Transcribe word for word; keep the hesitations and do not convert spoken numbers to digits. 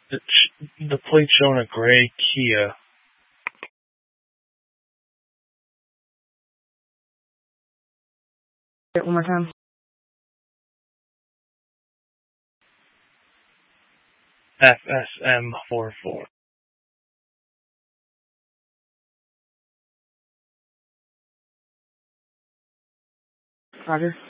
The, the plate showing a gray Kia. Say it one more time. F S M forty-four. Roger.